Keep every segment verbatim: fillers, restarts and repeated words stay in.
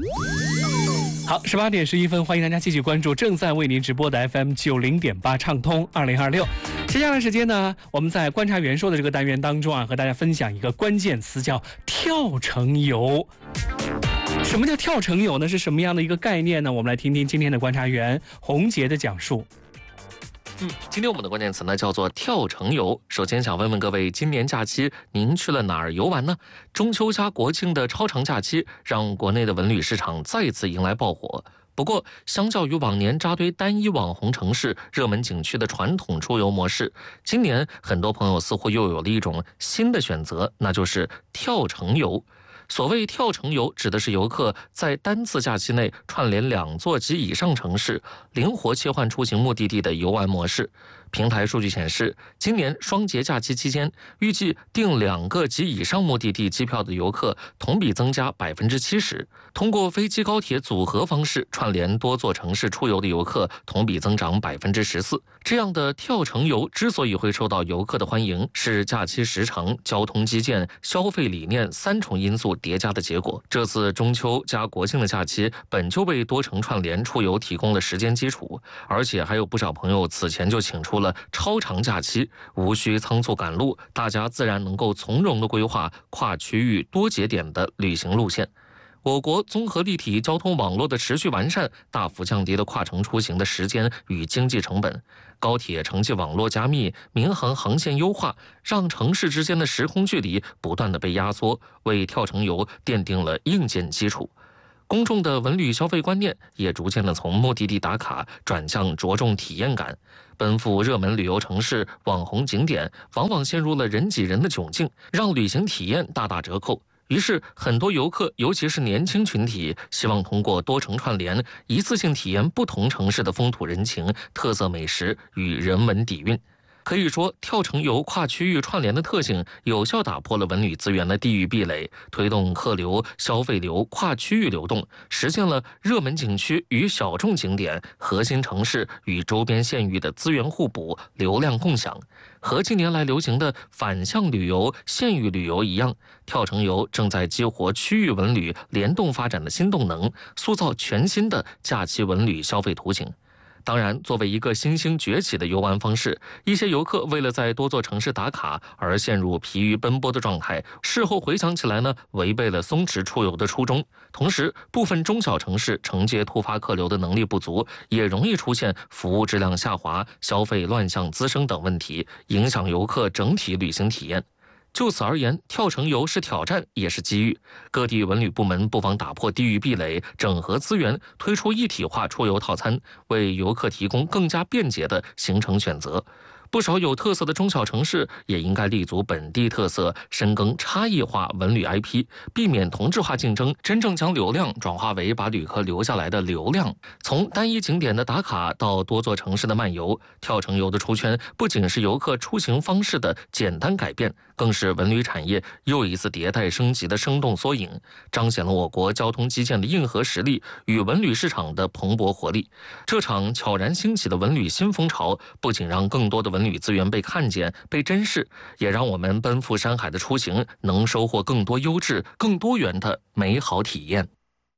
好，十八点十一分，欢迎大家继续关注正在为您直播的 F M 九零点八畅通二零二六。接下来时间呢，我们在观察员说的这个单元当中啊，和大家分享一个关键词，叫跳绳游。什么叫跳绳游呢？是什么样的一个概念呢？我们来听听今天的观察员洪杰的讲述。 嗯，今天我们的关键词呢叫做跳绳游。首先想问问各位，今年假期您去了哪儿游玩呢？中秋加国庆的超长假期，让国内的文旅市场再次迎来爆火。不过，相较于往年扎堆单一网红城市、热门景区的传统出游模式，今年很多朋友似乎又有了一种新的选择，那就是跳绳游。所谓跳绳游，指的是游客在单次假期内串联两座及以上城市，灵活切换出行目的地的游玩模式。平台数据显示，今年双节假期期间，预计订两个及以上目的地机票的游客同比增加百分之七十。通过飞机高铁组合方式串联多座城市出游的游客同比增长百分之十四。这样的跳绳游之所以会受到游客的欢迎，是假期时长、交通基建、消费理念三重因素叠加的结果。这次中秋加国庆的假期本就为多城串联出游提供了时间基础，而且还有不少朋友此前就请出了超长假期，无需仓促赶路，大家自然能够从容地规划跨区域多节点的旅行路线。我国综合立体交通网络的持续完善，大幅降低了跨城出行的时间与经济成本。高铁城际网络加密，民航航线优化，让城市之间的时空距离不断地被压缩，为跳绳游奠定了硬件基础。公众的文旅消费观念也逐渐地从目的地打卡转向着重体验感，奔赴热门旅游城市、网红景点，往往陷入了人挤人的窘境，让旅行体验大打折扣。于是，很多游客，尤其是年轻群体，希望通过多城串联，一次性体验不同城市的风土人情、特色美食与人文底蕴。可以说，跳绳游跨区域串联的特性，有效打破了文旅资源的地域壁垒，推动客流、消费流跨区域流动，实现了热门景区与小众景点、核心城市与周边县域的资源互补、流量共享。和近年来流行的反向旅游、县域旅游一样，跳绳游正在激活区域文旅联动发展的新动能，塑造全新的假期文旅消费图景。当然，作为一个新兴崛起的游玩方式，一些游客为了在多座城市打卡而陷入疲于奔波的状态，事后回想起来呢，违背了松弛出游的初衷。同时，部分中小城市承接突发客流的能力不足，也容易出现服务质量下滑、消费乱象滋生等问题，影响游客整体旅行体验。就此而言，跳绳游是挑战，也是机遇。各地文旅部门不妨打破地域壁垒，整合资源，推出一体化出游套餐，为游客提供更加便捷的行程选择。不少有特色的中小城市也应该立足本地特色，深耕差异化文旅 I P， 避免同质化竞争，真正将流量转化为把旅客留下来的流量。从单一景点的打卡到多座城市的漫游，跳绳游的出圈不仅是游客出行方式的简单改变，更是文旅产业又一次迭代升级的生动缩影，彰显了我国交通基建的硬核实力与文旅市场的蓬勃活力。这场悄然兴起的文旅新风潮，不仅让更多的文旅资源被看见、被珍视，也让我们奔赴山海的出行能收获更多优质、更多元的美好体验。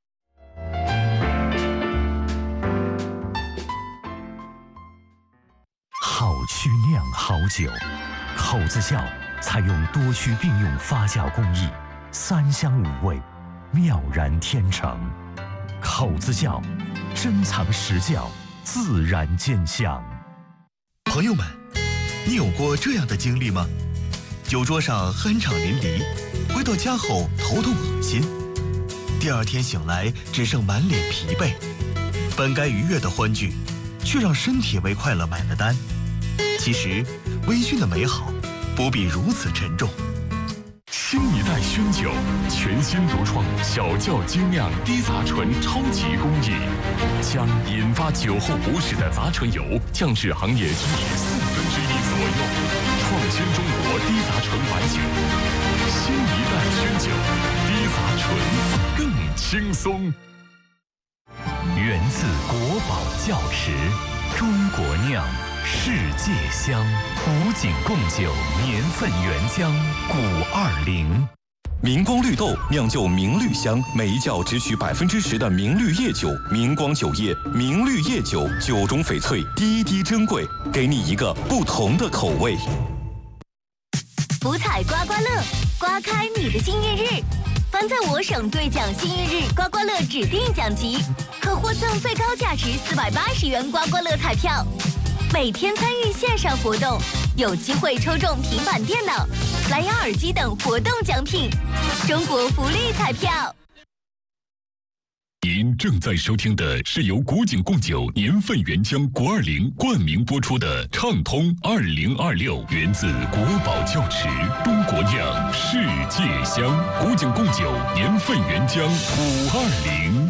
好曲酿好酒，口子窖采用多区并用发酵工艺，三香五味，妙然天成。口子窖，珍藏实窖，自然见香。 朋友们，你有过这样的经历吗？酒桌上酣畅淋漓，回到家后头痛恶心，第二天醒来只剩满脸疲惫，本该愉悦的欢聚，却让身体为快乐买了单。其实，微醺的美好不必如此沉重。 新一代熏酒，全新独创小窖精酿低杂醇超级工艺，将引发酒后不适的杂醇油降至行业居民四分之一左右，创新中国低杂醇白酒。新一代熏酒，低杂醇更轻松。 源自国宝窖池，中国酿，世界香，古井贡酒年份原浆，古二零。 明光绿豆酿就明绿香，每一窖只取百分之十的明绿叶酒。明光酒业明绿叶酒，酒中翡翠，滴滴珍贵，给你一个不同的口味。 福彩刮刮乐，刮开你的幸运日。凡在我省兑奖幸运日刮刮乐指定奖级，可获赠最高价值四百八十元刮刮乐彩票。每天参与线上活动，有机会抽中平板电脑、蓝牙耳机等活动奖品。中国福利彩票。 您正在收听的是由古井贡酒年份原浆国二零冠名播出的《畅通二零二六》，源自国宝窖池，中国酿，世界香。古井贡酒年份原浆五二零。